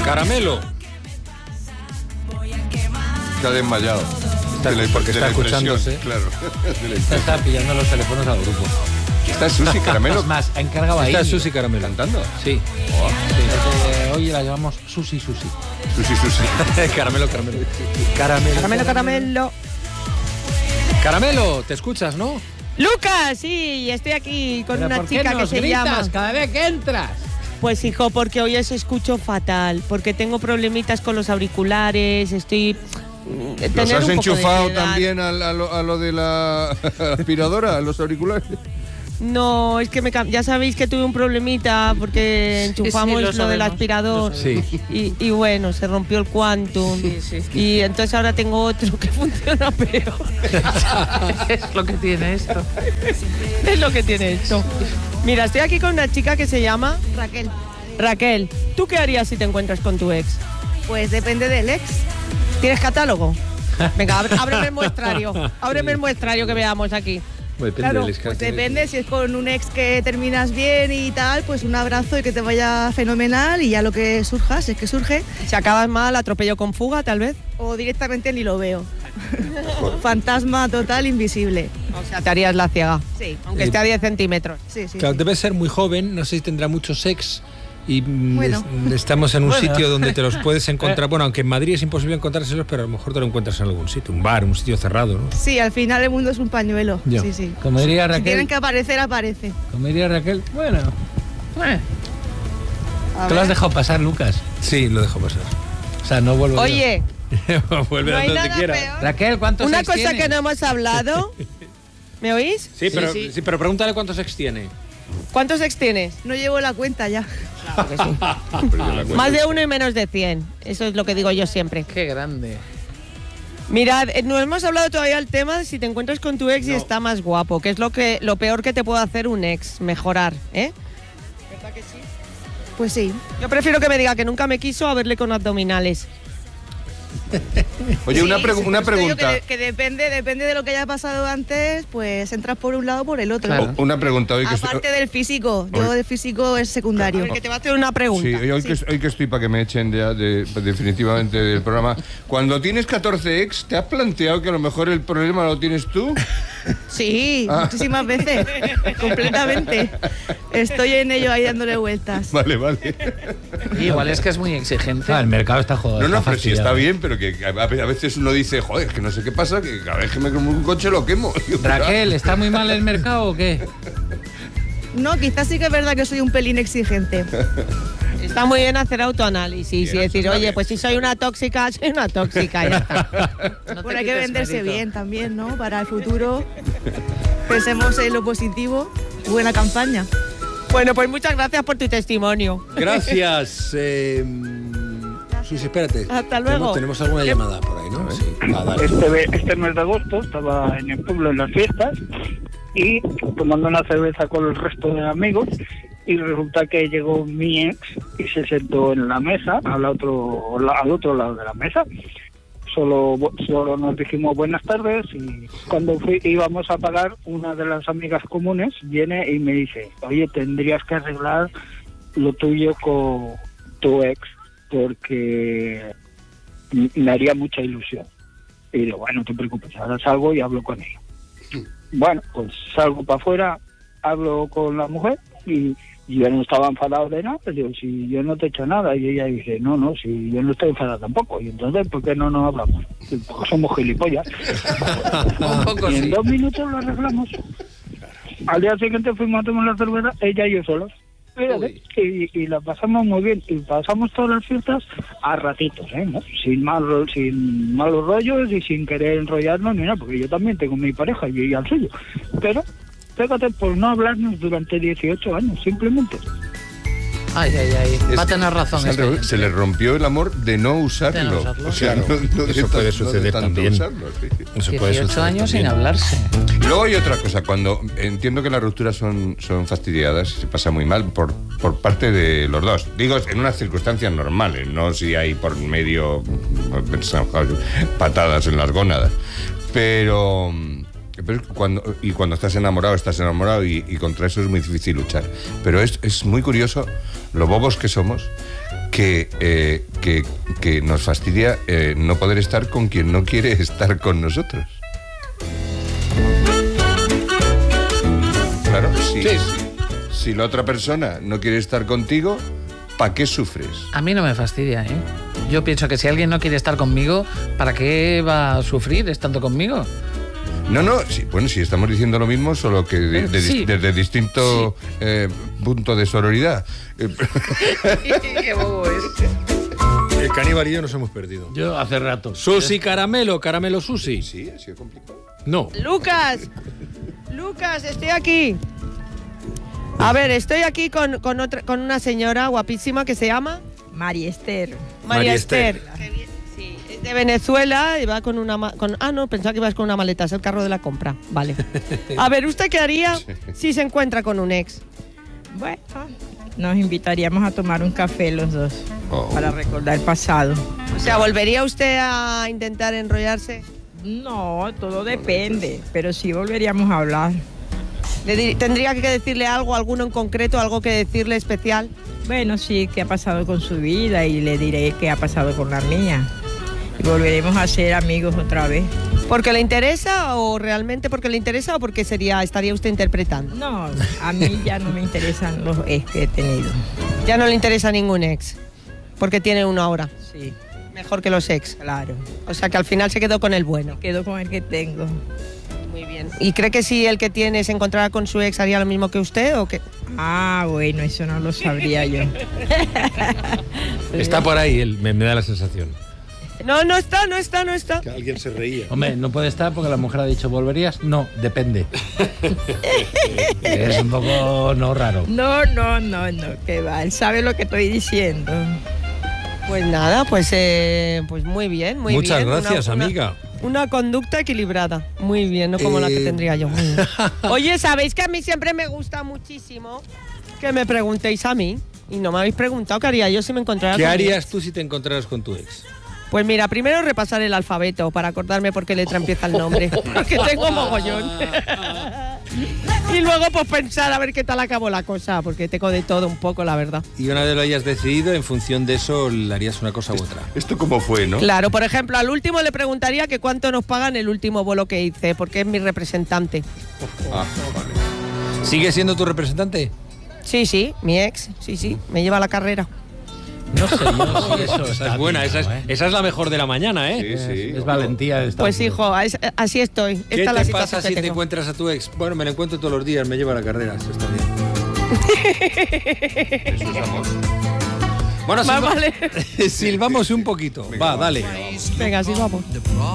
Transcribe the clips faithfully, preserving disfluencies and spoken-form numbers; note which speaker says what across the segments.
Speaker 1: Caramelo.
Speaker 2: Se ha desmayado.
Speaker 1: Está,
Speaker 2: de la,
Speaker 1: porque
Speaker 2: de
Speaker 1: está
Speaker 2: la
Speaker 1: escuchándose.
Speaker 2: Claro.
Speaker 1: Está, está pillando los teléfonos al grupo.
Speaker 2: Está Susi Caramelo.
Speaker 3: Es más, ha encargado ahí.
Speaker 1: Está Susi Caramelo.
Speaker 2: ¿Cantando?
Speaker 1: Sí.
Speaker 2: Oh.
Speaker 1: sí. Desde hoy la llamamos Susi Susi.
Speaker 2: Susi Susi.
Speaker 1: Caramelo, caramelo. Caramelo.
Speaker 4: Caramelo, caramelo.
Speaker 1: Caramelo, te escuchas, ¿no?
Speaker 4: Lucas, sí, estoy aquí con
Speaker 3: ¿Pero
Speaker 4: una
Speaker 3: por qué
Speaker 4: chica que
Speaker 3: nos
Speaker 4: se
Speaker 3: gritas
Speaker 4: llama.
Speaker 3: cada vez que entras?
Speaker 4: Pues hijo, porque hoy os escucho fatal, porque tengo problemitas con los auriculares, estoy...
Speaker 2: ¿Los
Speaker 4: tener
Speaker 2: has
Speaker 4: un poco de
Speaker 2: enchufado
Speaker 4: piedad.
Speaker 2: también a, a, lo, a lo de la aspiradora, a los auriculares?
Speaker 4: No, es que me cam- ya sabéis que tuve un problemita porque enchufamos
Speaker 5: sí, lo
Speaker 4: lo,
Speaker 5: sabemos,
Speaker 4: del aspirador
Speaker 1: Sí.
Speaker 4: y, y bueno, se rompió el Quantum
Speaker 5: Sí, sí.
Speaker 4: y entonces ahora tengo otro que funciona peor.
Speaker 5: Es lo que tiene esto.
Speaker 4: Es lo que tiene esto. Mira, estoy aquí con una chica que se llama
Speaker 6: Raquel.
Speaker 4: Raquel. ¿Tú qué harías si te encuentras con tu ex?
Speaker 6: Pues depende del ex.
Speaker 4: ¿Tienes catálogo? Venga, abre- ábreme el muestrario. Ábreme el muestrario que veamos aquí.
Speaker 1: Depende
Speaker 6: Claro,
Speaker 1: del escáner.
Speaker 6: pues depende. Si es con un ex que terminas bien y tal, pues un abrazo y que te vaya fenomenal y ya lo que surja, si es que surge.
Speaker 4: Si acabas mal, atropello con fuga, tal vez.
Speaker 6: O directamente ni lo veo. Fantasma total, invisible.
Speaker 4: O sea, te harías la ciega.
Speaker 6: Sí,
Speaker 4: Aunque esté a diez centímetros.
Speaker 6: sí, sí.
Speaker 1: Claro,
Speaker 6: sí.
Speaker 1: debes ser muy joven, no sé si tendrá mucho sex y mm,
Speaker 6: Bueno.
Speaker 1: es- estamos en un
Speaker 3: Bueno.
Speaker 1: sitio donde te los puedes encontrar. Bueno, aunque en Madrid es imposible encontrárselos, pero a lo mejor te lo encuentras en algún sitio, un bar, un sitio cerrado, ¿no?
Speaker 6: Sí, al final el mundo es un pañuelo.
Speaker 1: Ya.
Speaker 6: Sí, sí.
Speaker 3: Como diría
Speaker 6: Si tienen
Speaker 3: Raquel.
Speaker 6: que aparecer, aparece.
Speaker 3: Como diría Raquel. Bueno. eh,
Speaker 6: A
Speaker 3: Te lo has
Speaker 6: ver.
Speaker 3: dejado pasar, Lucas.
Speaker 1: Sí, lo dejo pasar.
Speaker 3: O sea, no vuelvo.
Speaker 4: Oye,
Speaker 3: yo.
Speaker 1: Vuelve
Speaker 4: no hay
Speaker 1: donde
Speaker 4: nada
Speaker 1: quiera.
Speaker 4: peor.
Speaker 3: Raquel, ¿cuántos
Speaker 4: Una
Speaker 3: ex
Speaker 4: cosa
Speaker 3: tienes?
Speaker 4: que no hemos hablado. ¿Me oís?
Speaker 1: Sí, pero,
Speaker 5: sí.
Speaker 1: sí, pero pregúntale cuántos ex tiene.
Speaker 4: ¿Cuántos ex tienes?
Speaker 6: No llevo la cuenta ya.
Speaker 4: Más de uno y menos de cien. Eso es lo que digo yo siempre.
Speaker 5: Qué grande.
Speaker 4: Mirad, eh, no hemos hablado todavía del tema de si te encuentras con tu ex y está más guapo, que es lo que lo peor que te puede hacer un ex, mejorar, ¿eh? ¿Verdad que sí?
Speaker 6: Pues sí.
Speaker 4: Yo prefiero que me diga que nunca me quiso a verle con abdominales.
Speaker 2: Oye, una,
Speaker 6: Sí,
Speaker 2: pregu-
Speaker 6: sí,
Speaker 2: una
Speaker 6: por eso digo
Speaker 2: pregunta.
Speaker 6: Que, que depende, depende de lo que haya pasado antes, pues entras por un lado o por el otro.
Speaker 5: Claro.
Speaker 2: O- Una pregunta hoy que estoy-
Speaker 6: Aparte del físico, yo
Speaker 2: Hoy-
Speaker 6: del físico es
Speaker 4: A
Speaker 6: secundario.
Speaker 4: ver, que te va a hacer una pregunta.
Speaker 2: Sí, hoy, que, hoy que estoy para que me echen ya de- definitivamente del programa. Cuando tienes catorce ex, ¿te has planteado que a lo mejor el problema lo tienes tú?
Speaker 6: Sí,
Speaker 2: Ah.
Speaker 6: muchísimas veces, completamente. Estoy en ello ahí dándole vueltas.
Speaker 2: Vale, vale.
Speaker 5: Y igual es que es muy exigente.
Speaker 3: Ah, el mercado está jodido.
Speaker 2: No, no, pero sí está bien, pero que a a veces uno dice, joder, es que no sé qué pasa, que cada vez que me como un coche lo quemo.
Speaker 3: Raquel, ¿está muy mal el mercado o qué?
Speaker 6: No, quizás sí que es verdad que soy un pelín exigente.
Speaker 4: Está muy bien hacer autoanálisis
Speaker 2: Sí,
Speaker 4: y decir,
Speaker 2: está
Speaker 4: oye,
Speaker 2: bien.
Speaker 4: pues si soy una tóxica, soy una tóxica, ya está.
Speaker 5: No te
Speaker 6: Bueno, hay que
Speaker 5: quites
Speaker 6: venderse
Speaker 5: mérito.
Speaker 6: bien también, ¿no? Para el futuro. Pensemos en lo positivo. Buena campaña.
Speaker 4: Bueno, pues muchas gracias por tu testimonio.
Speaker 1: Gracias. Eh, Susi, espérate.
Speaker 4: Hasta luego.
Speaker 1: Tenemos, tenemos alguna llamada por ahí, ¿no? Sí. Ah, dale.
Speaker 7: Este, ve- este mes de agosto estaba en el pueblo en las fiestas y tomando una cerveza con el resto de amigos y resulta que llegó mi ex y se sentó en la mesa al otro al otro lado de la mesa. Solo solo nos dijimos buenas tardes y cuando fui, íbamos a pagar, una de las amigas comunes viene y me dice, oye, tendrías que arreglar lo tuyo con tu ex porque me haría mucha ilusión. Y digo, bueno, no te preocupes, ahora salgo y hablo con ella. Bueno, pues salgo para afuera, hablo con la mujer y, y yo no estaba enfadado de nada. Digo, si yo no te he hecho nada. Y ella dice, no, no, si yo no estoy enfadado tampoco. Y entonces, ¿por qué no nos hablamos? Porque somos gilipollas.
Speaker 5: Un poco
Speaker 7: Y en
Speaker 5: sí.
Speaker 7: dos minutos lo arreglamos. Al día siguiente fuimos a tomar la cerveza, ella y yo solos. Fíjate, Y, y la pasamos muy bien. Y pasamos todas las fiestas a ratitos, ¿eh? ¿No? Sin, malos, sin malos rollos y sin querer enrollarnos ni nada, porque yo también tengo mi pareja y ella el suyo. Pero, fíjate, por no hablarnos durante dieciocho años, simplemente.
Speaker 5: Ay, ay, ay.
Speaker 2: Es-
Speaker 5: Va a tener razón.
Speaker 2: es al
Speaker 5: este
Speaker 2: revés,
Speaker 5: oyente.
Speaker 2: se le rompió el amor de no usarlo.
Speaker 5: De no usarlo.
Speaker 2: O sea,
Speaker 1: Claro,
Speaker 2: no- no de
Speaker 1: eso
Speaker 2: tan-
Speaker 1: puede
Speaker 2: no de
Speaker 1: suceder
Speaker 2: tanto
Speaker 1: también.
Speaker 2: usarlo, sí.
Speaker 1: Eso puede
Speaker 5: dieciocho
Speaker 1: suceder
Speaker 5: años sin
Speaker 1: también.
Speaker 5: hablarse.
Speaker 2: Y luego hay otra cosa, cuando entiendo que las rupturas son, son fastidiadas, se pasa muy mal por, por parte de los dos. Digo, en unas circunstancias normales, no si hay por medio patadas en las gónadas. Pero, pero cuando, y cuando estás enamorado, estás enamorado y, y contra eso es muy difícil luchar. Pero es, es muy curioso lo bobos que somos que, eh, que, que nos fastidia eh, no poder estar con quien no quiere estar con nosotros. Claro, sí.
Speaker 1: Sí.
Speaker 2: Si, si la otra persona no quiere estar contigo, ¿para qué sufres?
Speaker 5: A mí no me fastidia, ¿eh? Yo pienso que si alguien no quiere estar conmigo, ¿para qué va a sufrir estando conmigo?
Speaker 2: No, no, sí, bueno, si estamos diciendo lo mismo, solo que de, de,
Speaker 5: Sí.
Speaker 2: desde distinto
Speaker 5: Sí.
Speaker 2: eh, punto de sororidad.
Speaker 5: Qué bobo es.
Speaker 1: El caníbal y yo nos hemos perdido.
Speaker 3: Yo hace rato.
Speaker 1: Susi caramelo, caramelo sushi.
Speaker 2: Sí, ha sido complicado.
Speaker 1: No.
Speaker 4: Lucas, Lucas, estoy aquí. A ver, estoy aquí con, con, otra, con una señora guapísima que se llama
Speaker 8: María Esther.
Speaker 4: María,
Speaker 1: María
Speaker 4: Esther.
Speaker 1: Esther.
Speaker 4: Qué bien, sí, es de Venezuela y va con una... ma- Con, ah, no, pensaba que ibas con una maleta, es el carro de la compra. Vale. A ver, ¿usted qué haría si se encuentra con un ex?
Speaker 8: Bueno, nos invitaríamos a tomar un café los dos
Speaker 2: Oh.
Speaker 8: para recordar el pasado.
Speaker 4: O sea, ¿volvería usted a intentar enrollarse?
Speaker 8: No, todo depende, pero sí volveríamos a hablar.
Speaker 4: ¿Le di- ¿Tendría que decirle algo, alguno en concreto, algo que decirle especial?
Speaker 8: Bueno, sí, qué ha pasado con su vida y le diré qué ha pasado con la mía. Y volveremos a ser amigos otra vez.
Speaker 4: ¿Porque le interesa o realmente porque le interesa o porque sería, estaría usted interpretando?
Speaker 8: No, a mí ya no me interesan los ex que he tenido.
Speaker 4: Ya no le interesa ningún ex, porque tiene uno ahora,
Speaker 8: Sí,
Speaker 4: mejor que los ex.
Speaker 8: claro.
Speaker 4: O sea que al final se quedó con el bueno.
Speaker 8: Quedo con el que tengo.
Speaker 4: Muy bien. ¿Y cree que si el que tiene se encontrara con su ex haría lo mismo que usted o qué?
Speaker 8: Ah, bueno, eso no lo sabría yo.
Speaker 1: Está por ahí, él, me, me da la sensación.
Speaker 4: No, no está, no está, no está.
Speaker 1: Que alguien se reía.
Speaker 3: Hombre, no puede estar porque la mujer ha dicho, ¿volverías? No, depende. Es un poco no raro.
Speaker 8: No, no, no, no, que va. Él sabe lo que estoy diciendo.
Speaker 4: Pues nada, pues, eh, pues muy bien, muy
Speaker 1: Muchas
Speaker 4: bien.
Speaker 1: gracias,
Speaker 4: Una- una-
Speaker 1: amiga.
Speaker 4: Una conducta equilibrada. Muy bien, no como la que
Speaker 1: Eh,
Speaker 4: tendría yo. Muy bien. Oye, ¿sabéis que a mí siempre me gusta muchísimo que me preguntéis a mí? Y no me habéis preguntado qué haría yo si me encontrara
Speaker 1: ¿Qué
Speaker 4: con mi
Speaker 1: harías
Speaker 4: ex.
Speaker 1: tú si te encontraras con tu ex?
Speaker 4: Pues mira, primero repasar el alfabeto para acordarme por qué letra empieza el nombre. Porque tengo mogollón. Y luego pues pensar a ver qué tal acabó la cosa, porque tengo de todo un poco, la verdad.
Speaker 1: Y una vez lo hayas decidido, en función de eso, le harías una cosa u otra.
Speaker 2: ¿Esto cómo fue, no?
Speaker 4: Claro, por ejemplo, al último le preguntaría que cuánto nos pagan el último vuelo que hice, porque es mi representante.
Speaker 2: Ah, vale.
Speaker 1: ¿Sigue siendo tu representante?
Speaker 4: Sí, sí, mi ex, sí, sí, me lleva la carrera.
Speaker 3: No sé yo si eso
Speaker 1: Esa
Speaker 3: está
Speaker 1: es buena, esa es,
Speaker 3: bien, ¿eh?
Speaker 1: esa es la mejor de la mañana, ¿eh?
Speaker 2: Sí, sí.
Speaker 3: Es valentía de Estados
Speaker 4: Pues
Speaker 3: Unidos.
Speaker 4: hijo, es- así estoy.
Speaker 1: ¿Qué
Speaker 4: Esta es la
Speaker 1: te
Speaker 4: situación
Speaker 1: pasa
Speaker 4: que
Speaker 1: si te
Speaker 4: tengo.
Speaker 1: encuentras a tu ex? Bueno, me lo encuentro todos los días, me lleva la carrera, eso está bien.
Speaker 2: Eso es amor.
Speaker 1: Bueno,
Speaker 4: Más
Speaker 1: silba-
Speaker 4: vale.
Speaker 1: silbamos un poquito. Va, dale.
Speaker 4: Venga, sí, vamos.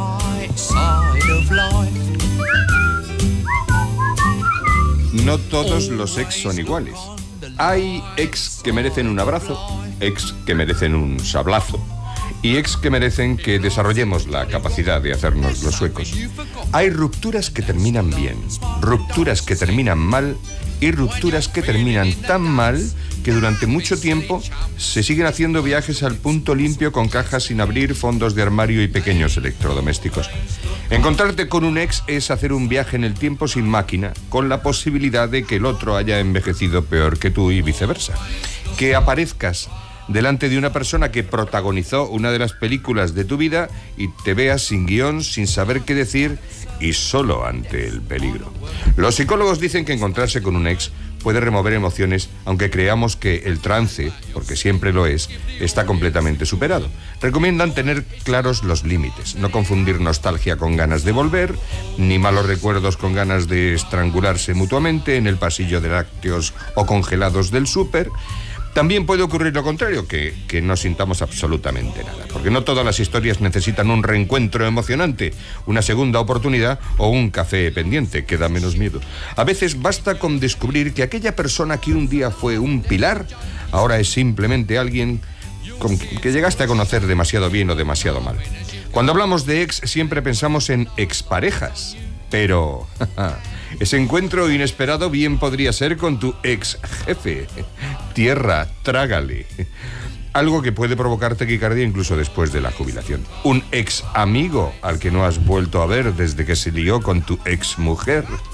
Speaker 2: No todos los ex son iguales. Hay ex que merecen un abrazo, ex que merecen un sablazo y ex que merecen que desarrollemos la capacidad de hacernos los suecos. Hay rupturas que terminan bien, rupturas que terminan mal y rupturas que terminan tan mal que durante mucho tiempo se siguen haciendo viajes al punto limpio con cajas sin abrir, fondos de armario y pequeños electrodomésticos. Encontrarte con un ex es hacer un viaje en el tiempo sin máquina, con la posibilidad de que el otro haya envejecido peor que tú y viceversa. Que aparezcas delante de una persona que protagonizó una de las películas de tu vida y te veas sin guión, sin saber qué decir y solo ante el peligro. Los psicólogos dicen que encontrarse con un ex puede remover emociones, aunque creamos que el trance, porque siempre lo es, está completamente superado. Recomiendan tener claros los límites, no confundir nostalgia con ganas de volver, ni malos recuerdos con ganas de estrangularse mutuamente en el pasillo de lácteos o congelados del súper. También puede ocurrir lo contrario, que, que no sintamos absolutamente nada, porque no todas las historias necesitan un reencuentro emocionante, una segunda oportunidad o un café pendiente, que da menos miedo. A veces basta con descubrir que aquella persona que un día fue un pilar, ahora es simplemente alguien con que llegaste a conocer demasiado bien o demasiado mal. Cuando hablamos de ex siempre pensamos en exparejas, pero ese encuentro inesperado bien podría ser con tu ex jefe. Tierra, trágale. Algo que puede provocar taquicardia incluso después de la jubilación. Un ex amigo al que no has vuelto a ver desde que se lió con tu ex mujer.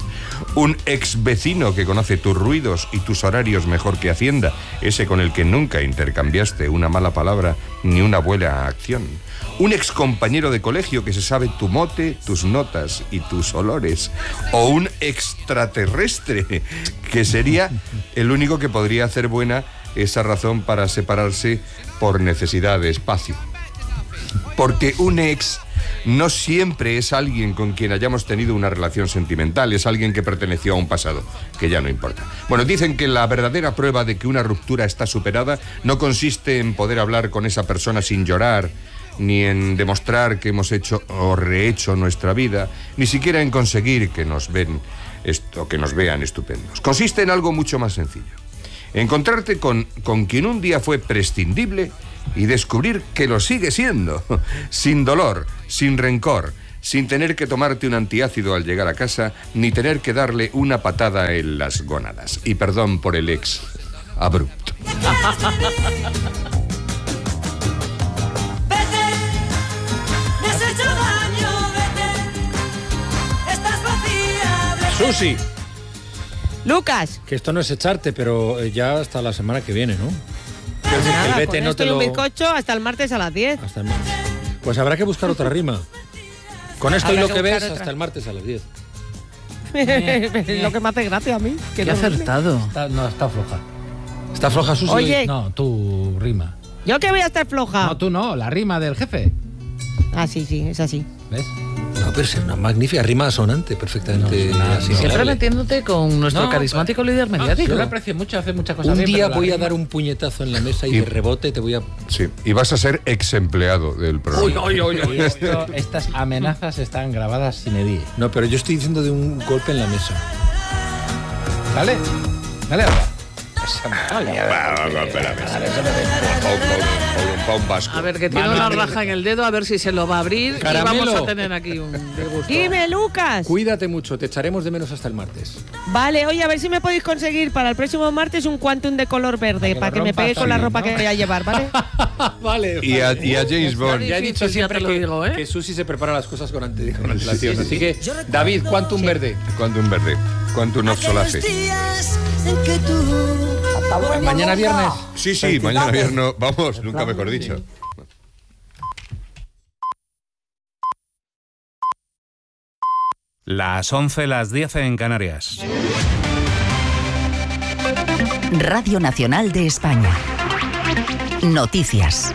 Speaker 2: Un ex vecino que conoce tus ruidos y tus horarios mejor que Hacienda, ese con el que nunca intercambiaste una mala palabra ni una buena acción. Un ex compañero de colegio que se sabe tu mote, tus notas y tus olores. O un extraterrestre que sería el único que podría hacer buena esa razón para separarse por necesidad de espacio. Porque un ex no siempre es alguien con quien hayamos tenido una relación sentimental, es alguien que perteneció a un pasado, que ya no importa. Bueno, dicen que la verdadera prueba de que una ruptura está superada no consiste en poder hablar con esa persona sin llorar, ni en demostrar que hemos hecho o rehecho nuestra vida, ni siquiera en conseguir que nos ven esto, que nos vean estupendos. Consiste en algo mucho más sencillo. Encontrarte con, con quien un día fue prescindible y descubrir que lo sigue siendo, sin dolor, sin rencor, sin tener que tomarte un antiácido al llegar a casa, ni tener que darle una patada en las gónadas. Y perdón por el ex abrupto.
Speaker 1: Susi.
Speaker 4: Lucas.
Speaker 1: Que esto no es echarte, pero ya hasta la semana que viene, ¿no?
Speaker 4: Pues nada,
Speaker 1: el vete
Speaker 4: con
Speaker 1: no
Speaker 4: esto
Speaker 1: te
Speaker 4: y
Speaker 1: lo...
Speaker 4: un bizcocho hasta el martes a las diez.
Speaker 1: Hasta el martes. Pues habrá que buscar otra rima. Con esto
Speaker 4: Habrá
Speaker 1: y lo
Speaker 4: que
Speaker 1: que ves
Speaker 4: buscar otra.
Speaker 1: hasta el martes a las diez.
Speaker 4: Es lo que me hace gracia a mí. Que
Speaker 5: Qué
Speaker 4: no
Speaker 5: acertado.
Speaker 3: Está- no, está floja.
Speaker 1: ¿Está floja, Susi?
Speaker 4: Oye.
Speaker 3: No, tu rima.
Speaker 4: Yo que voy a estar floja.
Speaker 3: No, tú no, la rima del jefe.
Speaker 4: Ah, sí, sí, es así.
Speaker 3: ¿Ves?
Speaker 1: No, pero es una magnífica rima sonante, perfectamente
Speaker 3: No, nada,
Speaker 1: asimilable.
Speaker 5: Siempre metiéndote con nuestro
Speaker 3: No,
Speaker 5: carismático líder
Speaker 3: No,
Speaker 5: mediático.
Speaker 3: yo le aprecio mucho, hace muchas cosas
Speaker 1: Un
Speaker 3: bien,
Speaker 1: día
Speaker 3: pero la
Speaker 1: voy a
Speaker 3: rima-
Speaker 1: dar un puñetazo en la mesa y
Speaker 2: Y-
Speaker 1: de rebote te voy a...
Speaker 2: Sí, y vas a ser ex empleado del programa.
Speaker 1: Uy, uy, uy, uy.
Speaker 3: Esto- estas amenazas están grabadas sin edie.
Speaker 1: No, pero yo estoy diciendo de un golpe en la mesa.
Speaker 3: ¿Dale? Dale ahora.
Speaker 5: A ver, que tiene una raja en el dedo, a ver si se lo va a abrir.
Speaker 1: Caramelo.
Speaker 5: Y vamos a tener aquí un disgusto.
Speaker 4: Dime, Lucas.
Speaker 1: Cuídate mucho, te echaremos de menos hasta el martes.
Speaker 4: Vale, oye, a ver si me podéis conseguir para el próximo martes un Quantum de color verde,
Speaker 3: que
Speaker 4: para
Speaker 3: lo
Speaker 4: que me
Speaker 3: rompas
Speaker 4: pegue con la
Speaker 3: también,
Speaker 4: ropa
Speaker 3: ¿no?
Speaker 4: que voy a llevar, ¿vale?
Speaker 1: Vale.
Speaker 2: Y a, y a James Bond.
Speaker 1: Ya he dicho
Speaker 5: Difícil,
Speaker 1: siempre
Speaker 5: ya te lo
Speaker 1: que,
Speaker 5: digo, ¿eh?
Speaker 1: que Susi se prepara las cosas con, ante, con antelación. Así que, David, Quantum verde.
Speaker 2: Quantum verde. Quantum of Solace.
Speaker 1: Mañana viernes.
Speaker 2: Sí, sí, mañana viernes. Vamos, nunca mejor dicho.
Speaker 9: Las once, las diez en Canarias.
Speaker 10: Radio Nacional de España. Noticias.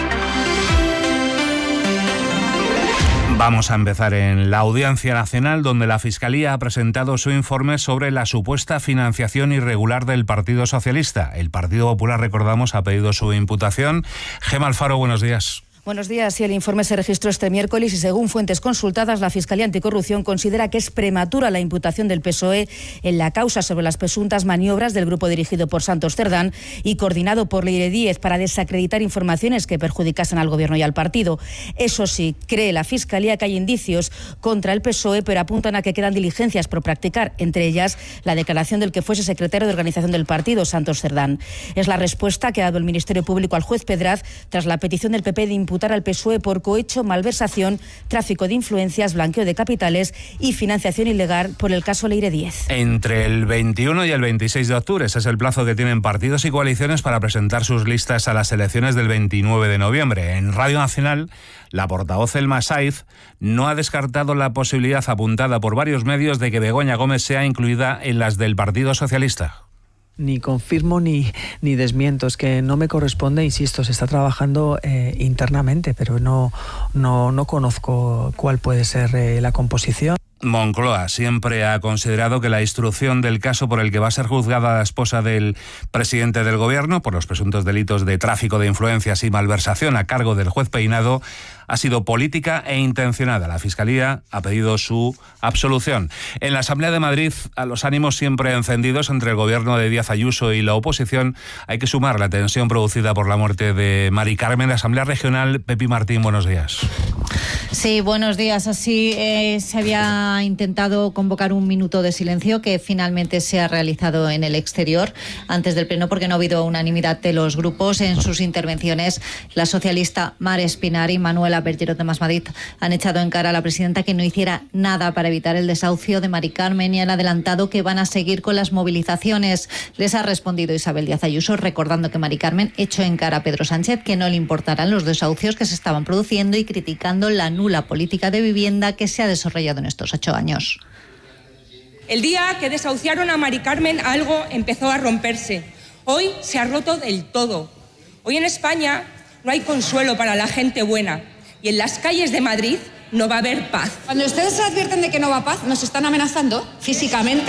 Speaker 9: Vamos a empezar en la Audiencia Nacional, donde la Fiscalía ha presentado su informe sobre la supuesta financiación irregular del Partido Socialista. El Partido Popular, recordamos, ha pedido su imputación. Gemma Alfaro, buenos días.
Speaker 11: Buenos días. Sí, el informe se registró este miércoles y según fuentes consultadas, la Fiscalía Anticorrupción considera que es prematura la imputación del P S O E en la causa sobre las presuntas maniobras del grupo dirigido por Santos Cerdán y coordinado por Leire Díez para desacreditar informaciones que perjudicasen al Gobierno y al partido. Eso sí, cree la Fiscalía que hay indicios contra el P S O E, pero apuntan a que quedan diligencias por practicar, entre ellas la declaración del que fuese secretario de organización del partido, Santos Cerdán. Es la respuesta que ha dado el Ministerio Público al juez Pedraz tras la petición del P P de imputar al P S O E por cohecho, malversación, tráfico de influencias, blanqueo de capitales y financiación ilegal por el caso Leire Díez.
Speaker 9: Entre el veintiuno y el veintiséis de octubre, ese es el plazo que tienen partidos y coaliciones para presentar sus listas a las elecciones del veintinueve de noviembre. En Radio Nacional, la portavoz Elma Saiz no ha descartado la posibilidad apuntada por varios medios de que Begoña Gómez sea incluida en las del Partido Socialista.
Speaker 12: Ni confirmo ni, ni desmiento, es que no me corresponde, insisto, se está trabajando eh, internamente, pero no, no, no conozco cuál puede ser eh, la composición.
Speaker 9: Moncloa siempre ha considerado que la instrucción del caso por el que va a ser juzgada la esposa del presidente del Gobierno por los presuntos delitos de tráfico de influencias y malversación a cargo del juez Peinado ha sido política e intencionada. La Fiscalía ha pedido su absolución. En la Asamblea de Madrid, a los ánimos siempre encendidos entre el Gobierno de Díaz Ayuso y la oposición, hay que sumar la tensión producida por la muerte de Mari Carmen. La Asamblea Regional, Pepi Martín, buenos días.
Speaker 13: Sí, buenos días. Así eh, se había intentado convocar un minuto de silencio que finalmente se ha realizado en el exterior antes del pleno porque no ha habido unanimidad de los grupos. En sus intervenciones, la socialista Mar Espinar y Manuela Bergerot de Masmadrid han echado en cara a la presidenta que no hiciera nada para evitar el desahucio de Mari Carmen y han adelantado que van a seguir con las movilizaciones. Les ha respondido Isabel Díaz Ayuso recordando que Mari Carmen echó en cara a Pedro Sánchez que no le importarán los desahucios que se estaban produciendo y criticando la nula política de vivienda que se ha desarrollado en estos ocho años.
Speaker 14: El día que desahuciaron a Mari Carmen algo empezó a romperse. Hoy se ha roto del todo. Hoy en España no hay consuelo para la gente buena y en las calles de Madrid no va a haber paz.
Speaker 15: Cuando ustedes advierten de que no va a paz, ¿nos están amenazando físicamente?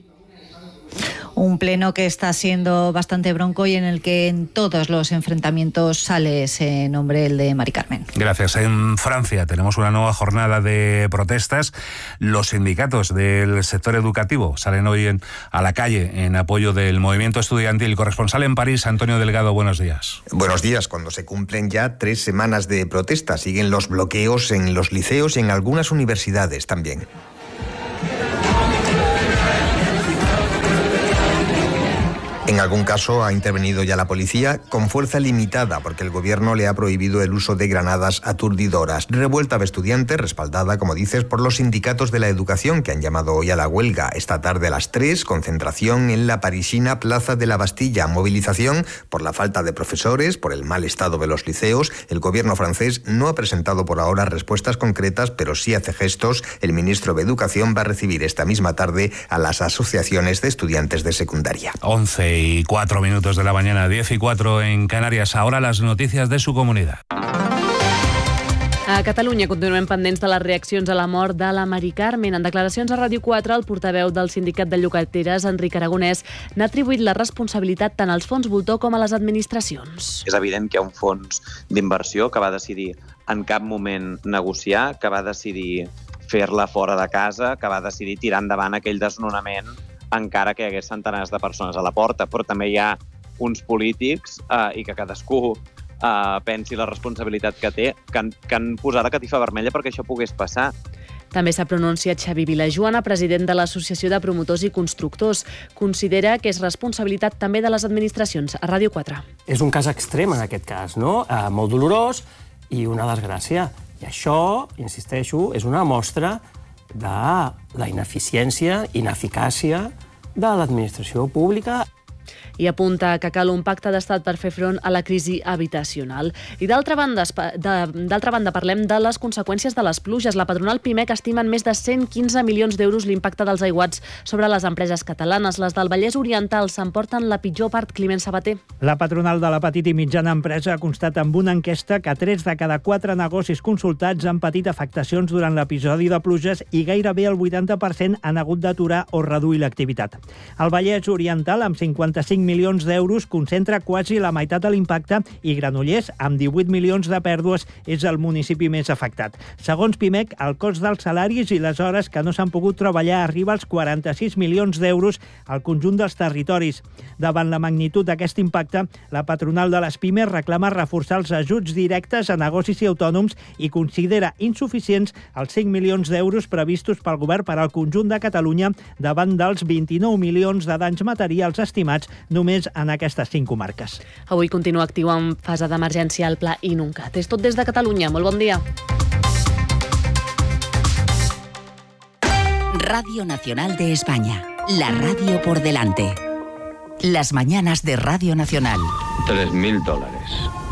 Speaker 13: Un pleno que está siendo bastante bronco y en el que en todos los enfrentamientos sale ese nombre, el de Mari Carmen.
Speaker 9: Gracias. En Francia tenemos una nueva jornada de protestas. Los sindicatos del sector educativo salen hoy en, a la calle en apoyo del movimiento estudiantil. Corresponsal en París, Antonio Delgado, buenos días.
Speaker 16: Buenos días. Cuando se cumplen ya tres semanas de protesta, siguen los bloqueos en los liceos y en algunas universidades también. En algún caso ha intervenido ya la policía con fuerza limitada porque el gobierno le ha prohibido el uso de granadas aturdidoras. Revuelta de estudiantes respaldada, como dices, por los sindicatos de la educación que han llamado hoy a la huelga. Esta tarde a las tres, concentración en la parisina Plaza de la Bastilla. Movilización por la falta de profesores, por el mal estado de los liceos. El gobierno francés no ha presentado por ahora respuestas concretas, pero sí hace gestos. El ministro de Educación va a recibir esta misma tarde a las asociaciones de estudiantes de secundaria.
Speaker 9: once y cuatro minutos de la mañana, diez y cuatro en Canarias. Ahora las noticias de su comunidad.
Speaker 17: A Catalunya continuem pendents de les reaccions a la mort de la Mari Carmen. En declaracions a Ràdio quatre, el portaveu del sindicat de llogateres, Enric Aragonès, n'ha atribuït la responsabilitat tant als fons voltor com a les administracions.
Speaker 18: És evident que hi ha un fons d'inversió que va decidir en cap moment negociar, que va decidir fer-la fora de casa, que va decidir tirar endavant aquell desnonament encara que hi hagués centenars de persones a la porta, però també hi ha uns polítics eh, i que cadascú eh, pensi la responsabilitat que té, que han, que han posat la catifa vermella perquè això pogués passar.
Speaker 17: També s'ha pronunciat Xavi Vilajoana, president de l'Associació de Promotors i Constructors. Considera que és responsabilitat també de les administracions. A Ràdio quatre.
Speaker 19: És un cas extrem en aquest cas, no? Eh, molt dolorós i una desgràcia. I això, insisteixo, és una mostra de la ineficiència, ineficàcia de l'administració pública.
Speaker 17: I apunta que cal un pacte d'estat per fer front a la crisi habitacional. I d'altra banda, d'altra banda parlem de les conseqüències de les pluges. La patronal Pimec estima en més de cent quinze milions d'euros l'impacte dels aiguats sobre les empreses catalanes. Les del Vallès Oriental s'emporten la pitjor part. Climent Sabater.
Speaker 20: La patronal de la petita i mitjana empresa ha constat amb una enquesta que tres de cada quatre negocis consultats han patit afectacions durant l'episodi de pluges i gairebé el vuitanta per cent han hagut d'aturar o reduir l'activitat. El Vallès Oriental, amb cinquanta-cinc milions d'euros, concentra quasi la meitat de l'impacte i Granollers, amb divuit milions de pèrdues, és el municipi més afectat. Segons Pimec, el cost dels salaris i les hores que no s'han pogut treballar arriba als quaranta-sis milions d'euros al conjunt dels territoris. Davant la magnitud d'aquest impacte, la patronal de les pimes reclama reforçar els ajuts directes a negocis i autònoms i considera insuficients els cinc milions d'euros previstos pel govern per al conjunt de Catalunya davant dels vint-i-nou milions de danys materials estimats només en aquestes cinc comarques.
Speaker 17: Avui continua actiu en fase d'emergència el Pla Inuncat. És tot des de Catalunya. Molt bon dia.
Speaker 10: Radio Nacional de España. La radio por delante. Las mañanas de Radio Nacional.
Speaker 21: Tres mil dólares.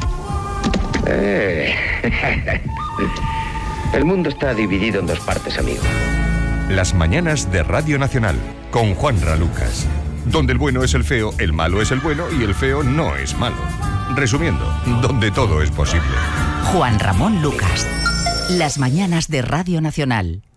Speaker 21: Eh. El mundo está dividido en dos partes, amigo.
Speaker 2: Las mañanas de Radio Nacional, con Juanra Lucas. Donde el bueno es el feo, el malo es el bueno y el feo no es malo. Resumiendo, donde todo es posible.
Speaker 10: Juan Ramón Lucas. Las mañanas de Radio Nacional.